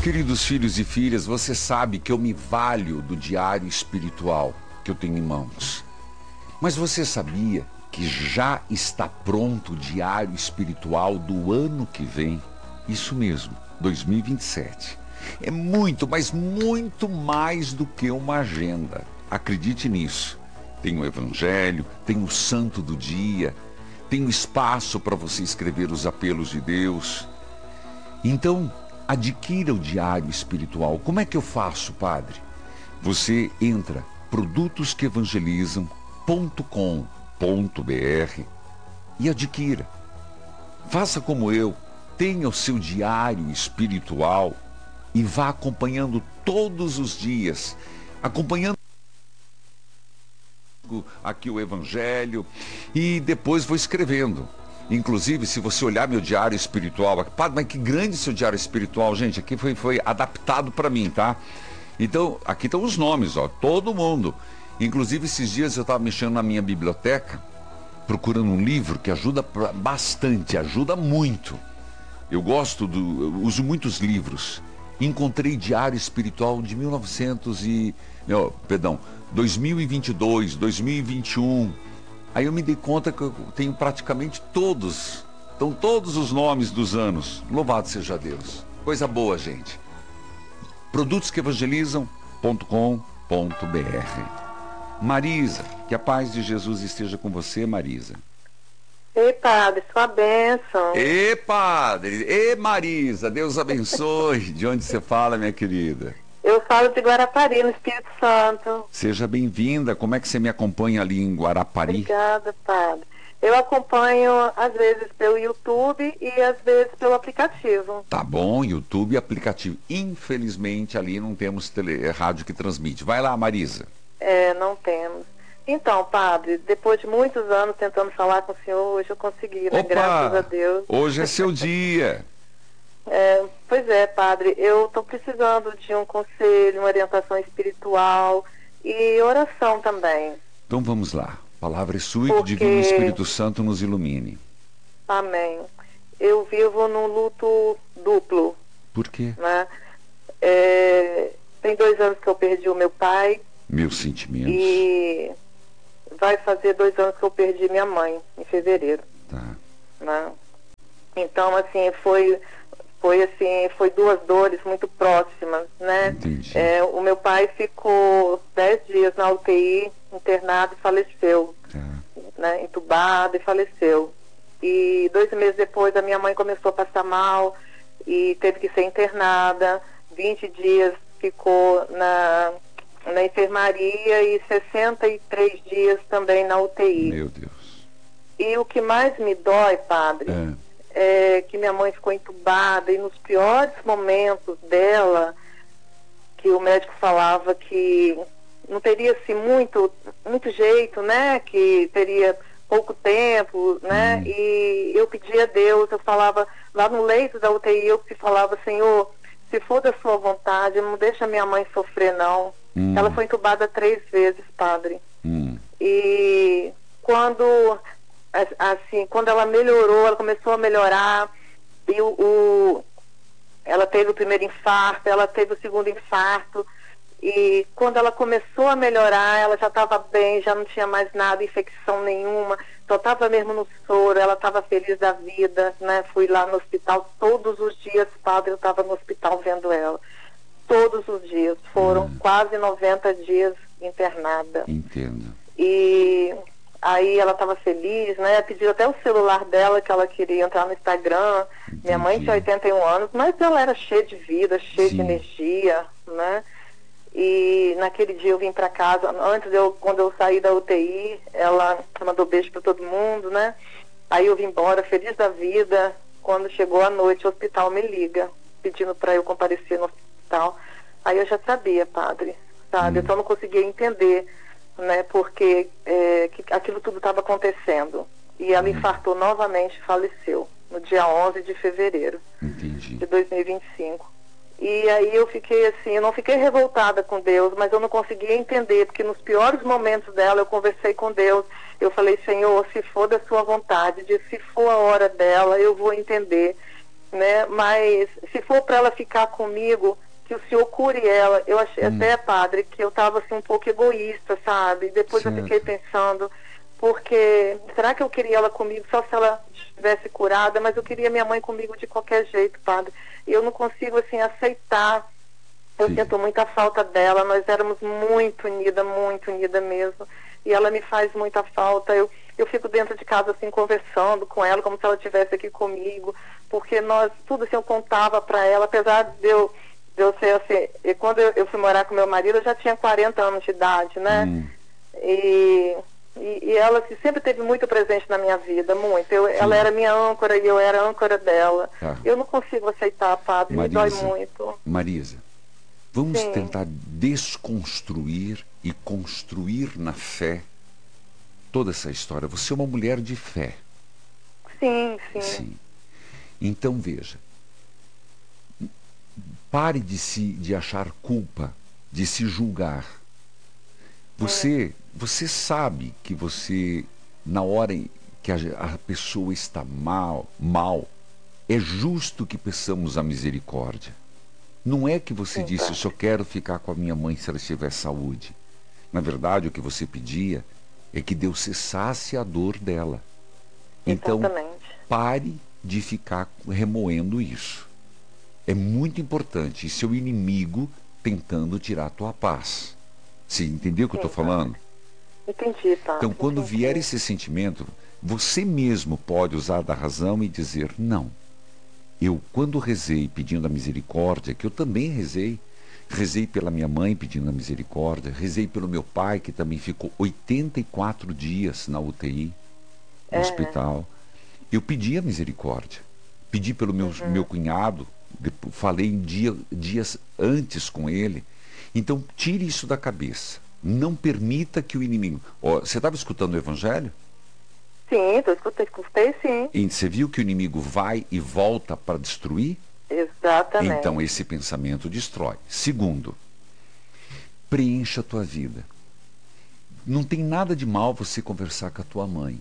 Queridos filhos e filhas, você sabe que eu me valho do diário espiritual que eu tenho em mãos. Mas você sabia que já está pronto o diário espiritual do ano que vem? Isso mesmo, 2027. É muito, mas muito mais do que uma agenda. Acredite nisso. Tem o Evangelho, tem o Santo do Dia, tem o espaço para você escrever os apelos de Deus. Então, adquira o diário espiritual. Como é que eu faço, padre? Você entra produtosqueevangelizam.com.br e adquira. Faça como eu, tenha o seu diário espiritual e vá acompanhando todos os dias, acompanhando aqui o Evangelho, e depois vou escrevendo. Inclusive, se você olhar meu diário espiritual, padre, mas que grande seu diário espiritual, gente, aqui foi adaptado para mim, tá? Então, aqui estão os nomes, ó, todo mundo. Inclusive, esses dias eu estava mexendo na minha biblioteca, procurando um livro que ajuda bastante, ajuda muito. Eu uso muitos livros. Encontrei diário espiritual de 2022, 2021. Aí eu me dei conta que eu tenho praticamente todos. Estão todos os nomes dos anos. Louvado seja Deus. Coisa boa, gente. produtosqueevangelizam.com.br. Marisa, que a paz de Jesus esteja com você, Marisa. Ei, padre, sua bênção. Ei, padre. Ei, Marisa, Deus abençoe. De onde você fala, minha querida? Eu falo de Guarapari, no Espírito Santo. Seja bem-vinda. Como é que você me acompanha ali em Guarapari? Obrigada, padre. Eu acompanho, às vezes, pelo YouTube e, às vezes, pelo aplicativo. Tá bom, YouTube e aplicativo. Infelizmente, ali não temos rádio que transmite. Vai lá, Marisa. Não temos. Então, padre, depois de muitos anos tentando falar com o senhor, hoje eu consegui, né? Opa, graças a Deus. Hoje é seu dia. Pois é, padre, eu estou precisando de um conselho, uma orientação espiritual e oração também. Então vamos lá. A palavra é sua e que o Divino Espírito Santo nos ilumine. Amém. Eu vivo num luto duplo. Por quê? Né? Tem 2 anos que eu perdi o meu pai. Meus sentimentos. E vai fazer 2 anos que eu perdi minha mãe, em fevereiro. Tá. Né? Então, assim, foi 2 dores muito próximas, né? Entendi. O meu pai ficou 10 dias na UTI, internado e faleceu. Tá. Né? Entubado e faleceu. E 2 meses depois a minha mãe começou a passar mal e teve que ser internada. 20 dias ficou na enfermaria e 63 dias também na UTI. Meu Deus. E o que mais me dói, padre, é que minha mãe ficou entubada e nos piores momentos dela, que o médico falava que não teria assim muito jeito, né? Que teria pouco tempo, né? E eu pedia a Deus, eu falava lá no leito da UTI, eu falava, Senhor, se for da sua vontade, não deixa minha mãe sofrer, não. Ela foi entubada 3 vezes, padre. E quando ela melhorou, ela começou a melhorar, e ela teve o primeiro infarto, ela teve o segundo infarto, e quando ela começou a melhorar, ela já estava bem, já não tinha mais nada, infecção nenhuma, só estava mesmo no soro, ela estava feliz da vida, né? Fui lá no hospital todos os dias, padre, eu estava no hospital vendo ela. Todos os dias, foram quase 90 dias internada. Entendo. E aí ela estava feliz, né? Pediu até o celular dela, que ela queria entrar no Instagram. Entendi. Minha mãe tinha 81 anos, mas ela era cheia de vida, cheia de energia, né? E naquele dia eu vim para casa, quando eu saí da UTI, ela mandou beijo para todo mundo, né? Aí eu vim embora, feliz da vida. Quando chegou a noite, o hospital me liga, pedindo para eu comparecer no hospital. Aí eu já sabia, padre, sabe? Eu só não conseguia entender, né? Porque que aquilo tudo estava acontecendo. E ela infartou novamente e faleceu no dia 11 de fevereiro. Entendi. De 2025. E aí eu fiquei assim, eu não fiquei revoltada com Deus, mas eu não conseguia entender, porque nos piores momentos dela eu conversei com Deus. Eu falei, Senhor, se for da sua vontade, se for a hora dela, eu vou entender. né? Mas se for para ela ficar comigo, que o senhor cure ela. Eu achei até, padre, que eu estava assim um pouco egoísta, sabe? Depois Certo. eu fiquei pensando, porque será que eu queria ela comigo só se ela estivesse curada? Mas eu queria minha mãe comigo de qualquer jeito, padre. E eu não consigo assim aceitar. Eu sinto muita falta dela. Nós éramos muito unida mesmo. E ela me faz muita falta. Eu fico dentro de casa assim conversando com ela como se ela estivesse aqui comigo, porque nós tudo assim eu contava para ela, apesar de eu ser assim, e quando eu fui morar com meu marido eu já tinha 40 anos de idade, né? E ela assim, sempre teve muito presente na minha vida, muito. Ela era minha âncora e eu era a âncora dela. Eu não consigo aceitar, padre, me dói muito. Marisa, vamos Sim. tentar desconstruir e construir na fé toda essa história. Você é uma mulher de fé. Sim. Sim. Então veja, pare de achar culpa, de se julgar. Você sabe que você, na hora em que a pessoa está mal, é justo que peçamos a misericórdia. Não é que você disse, eu só quero ficar com a minha mãe se ela tiver saúde. Na verdade, o que você pedia é que Deus cessasse a dor dela. Então, pare de ficar remoendo isso. É muito importante. E seu inimigo tentando tirar a tua paz. Você entendeu o que eu estou falando? Entendi, tá. Então, quando vier esse sentimento, você mesmo pode usar da razão e dizer, não. Eu, quando rezei pedindo a misericórdia, que eu também rezei pela minha mãe pedindo a misericórdia, rezei pelo meu pai, que também ficou 84 dias na UTI, no hospital. Eu pedi a misericórdia. Pedi pelo meu cunhado, falei dias antes com ele. Então, tire isso da cabeça. Não permita que o inimigo... você estava escutando o Evangelho? Sim, escutei sim. E você viu que o inimigo vai e volta para destruir? Exatamente. Então, esse pensamento destrói. Segundo, preencha a tua vida. Não tem nada de mal você conversar com a tua mãe,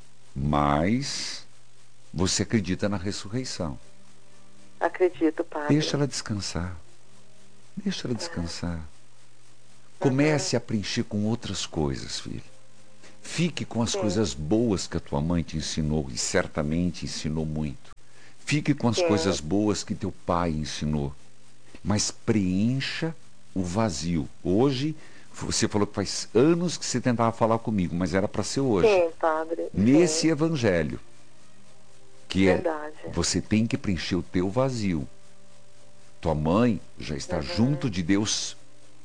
mas você acredita na ressurreição. Acredito, padre. Deixa ela descansar. Deixa ela descansar. Comece a preencher com outras coisas, filho. Fique com as coisas boas que a tua mãe te ensinou, e certamente ensinou muito. Fique com as coisas boas que teu pai ensinou. Mas preencha o vazio. Hoje, você falou que faz anos que você tentava falar comigo, mas era para ser hoje. Sim, padre. Nesse evangelho. Que verdade. Você tem que preencher o teu vazio. Tua mãe já está junto de Deus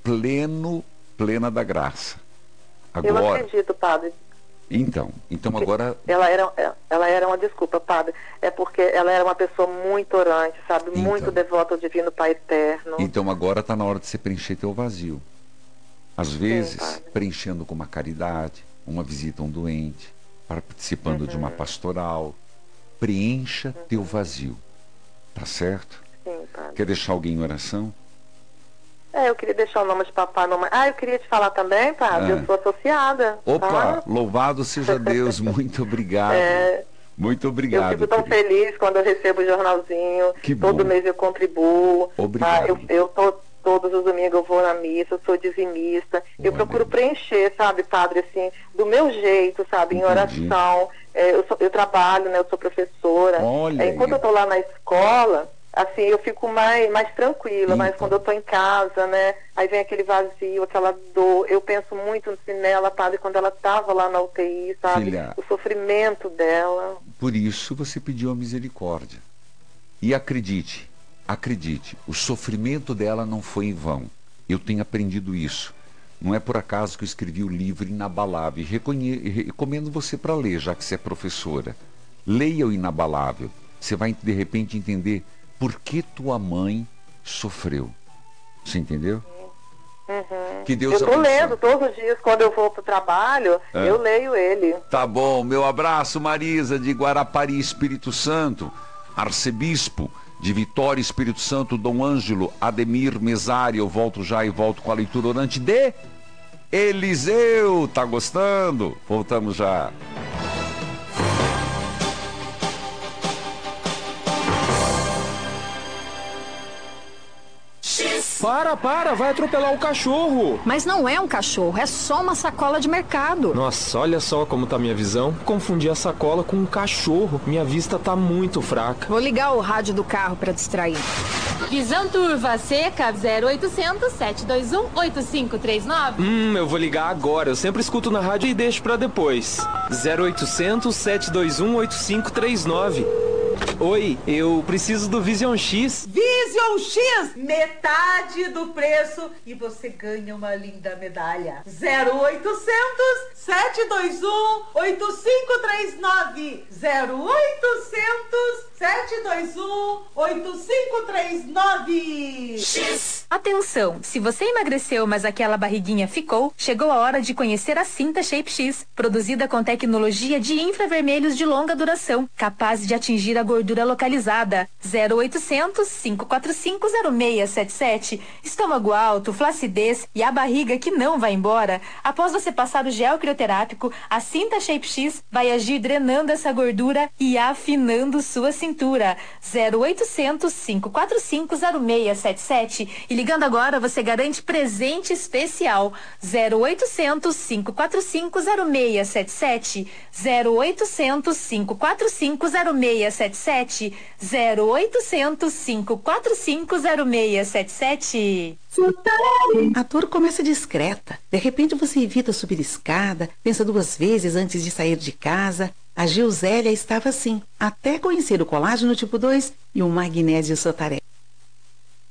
plena da graça. Agora, eu acredito, padre. Então agora... Ela era uma desculpa, padre. É porque ela era uma pessoa muito orante, sabe? Muito devota ao Divino Pai Eterno. Então agora está na hora de você preencher teu vazio. Às vezes, preenchendo com uma caridade, uma visita a um doente, participando de uma pastoral. Preencha teu vazio. Tá certo? Sim, padre. Quer deixar alguém em oração? Eu queria deixar o nome de papai e mamãe. Eu queria te falar também, padre. Eu sou associada. Opa, louvado seja Deus. Muito obrigado. Muito obrigado. Eu fico tão feliz quando eu recebo o jornalzinho. Que todo bom. mês eu contribuo. Obrigado. Todos os domingos eu vou na missa, eu sou dizimista. Eu procuro preencher, sabe, padre, assim, do meu jeito, sabe, em oração. Eu trabalho, né, eu sou professora. Enquanto eu estou lá na escola, assim, eu fico mais tranquila, mas quando eu estou em casa, né, aí vem aquele vazio, aquela dor. Eu penso muito nela, padre, quando ela estava lá na UTI, sabe, Filha, o sofrimento dela. Por isso você pediu a misericórdia. E acredite, o sofrimento dela não foi em vão. Eu tenho aprendido isso. Não é por acaso que eu escrevi o livro Inabalável. Recomendo você para ler, já que você é professora. Leia o Inabalável. Você vai, de repente, entender por que tua mãe sofreu. Você entendeu? Que Deus eu estou lendo todos os dias, quando eu vou para o trabalho, eu leio ele. Tá bom. Meu abraço, Marisa, de Guarapari, Espírito Santo. Arcebispo de Vitória, Espírito Santo, Dom Ângelo Ademir Mesário. Eu volto já e volto com a leitura orante de Eliseu. Tá gostando? Voltamos já. Para, vai atropelar o cachorro. Mas não é um cachorro, é só uma sacola de mercado. Nossa, olha só como tá minha visão. Confundi a sacola com um cachorro. Minha vista tá muito fraca. Vou ligar o rádio do carro pra distrair. Visão Turva Seca 0800 721 8539. Eu vou ligar agora. Eu sempre escuto na rádio e deixo pra depois. 0800 721 8539. Oi, eu preciso do Vision X. Vision X, metade do preço e você ganha uma linda medalha. 0800 721 8539. 0800 721 8539. X. Atenção, se você emagreceu, mas aquela barriguinha ficou, chegou a hora de conhecer a Cinta Shape X, produzida com tecnologia de infravermelhos de longa duração, capaz de atingir a gordura localizada. 0800 545 0677. Estômago alto, flacidez e a barriga que não vai embora. Após você passar o gel crioterápico, a Cinta Shape X vai agir drenando essa gordura e afinando sua cintura. 0800 545 0677. E ligando agora, você garante presente especial. 0800 545 0677. 0800 545 0677. 0800 545 0677. A dor começa discreta. De repente você evita subir escada, pensa 2 vezes antes de sair de casa. A Gilzélia estava assim, até conhecer o colágeno tipo 2 e o magnésio Sotaré.